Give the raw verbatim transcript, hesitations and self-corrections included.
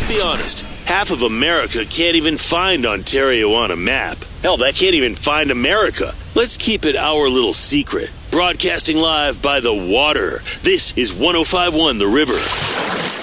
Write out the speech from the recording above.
let's be honest. Half of America can't even find Ontario on a map. Hell, that can't even find America. Let's keep it our little secret. Broadcasting live by the water. This is one oh five point one The River.